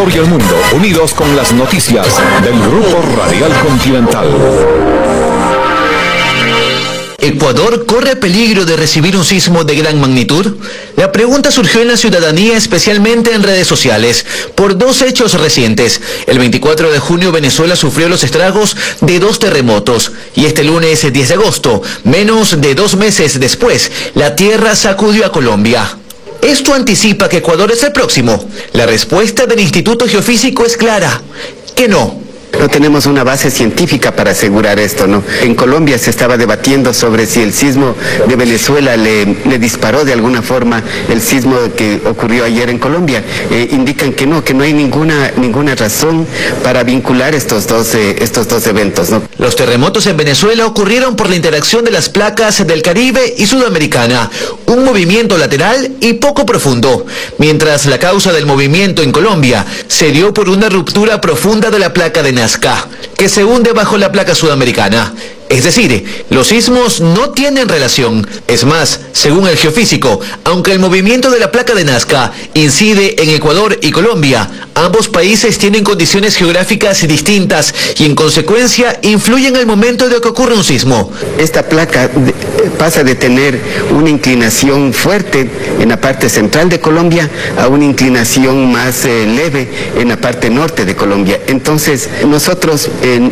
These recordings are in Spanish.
Ecuador y el mundo, unidos con las noticias del Grupo Radial Continental. ¿Ecuador corre peligro de recibir un sismo de gran magnitud? La pregunta surgió en la ciudadanía, especialmente en redes sociales, por dos hechos recientes. El 24 de junio Venezuela sufrió los estragos de dos terremotos, y este lunes 10 de agosto, menos de 2 meses después, la tierra sacudió a Colombia. ¿Esto anticipa que Ecuador es el próximo? La respuesta del Instituto Geofísico es clara, que no. No tenemos una base científica para asegurar esto, ¿no? En Colombia se estaba debatiendo sobre si el sismo de Venezuela le disparó de alguna forma el sismo que ocurrió ayer en Colombia. Indican que no hay ninguna razón para vincular estos dos eventos, ¿no? Los terremotos en Venezuela ocurrieron por la interacción de las placas del Caribe y Sudamericana, un movimiento lateral y poco profundo, mientras la causa del movimiento en Colombia se dio por una ruptura profunda de la placa de Nazca, que se hunde bajo la placa sudamericana. Es decir, los sismos no tienen relación. Es más, según el geofísico, aunque el movimiento de la placa de Nazca incide en Ecuador y Colombia, ambos países tienen condiciones geográficas distintas y en consecuencia influyen al momento de que ocurre un sismo. Esta placa pasa de tener una inclinación fuerte en la parte central de Colombia a una inclinación más leve en la parte norte de Colombia. Entonces, nosotros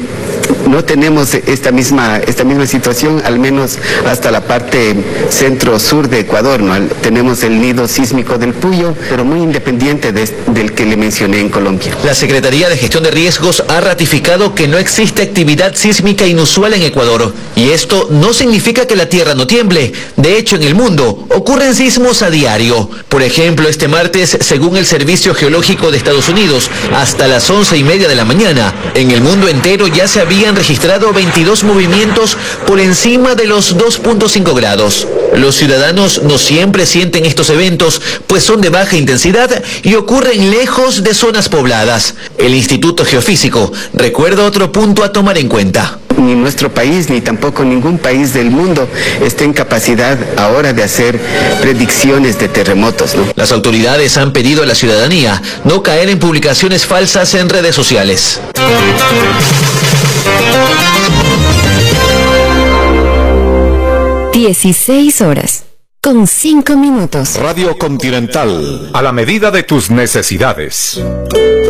no tenemos esta misma situación, al menos hasta la parte centro-sur de Ecuador, ¿no? Tenemos el nido sísmico del Puyo, pero muy independiente del que le mencioné en Colombia. La Secretaría de Gestión de Riesgos ha ratificado que no existe actividad sísmica inusual en Ecuador, y esto no significa que la tierra no tiemble. De hecho, en el mundo ocurren sismos a diario. Por ejemplo, este martes, según el Servicio Geológico de Estados Unidos, hasta las 11:30 de la mañana, en el mundo entero ya se habían registrado 22 movimientos por encima de los 2.5 grados. Los ciudadanos no siempre sienten estos eventos, pues son de baja intensidad y ocurren lejos de zonas pobladas. El Instituto Geofísico recuerda otro punto a tomar en cuenta. Ni nuestro país, ni tampoco ningún país del mundo está en capacidad ahora de hacer predicciones de terremotos, ¿no? Las autoridades han pedido a la ciudadanía no caer en publicaciones falsas en redes sociales. 16:05. Radio Continental, a la medida de tus necesidades.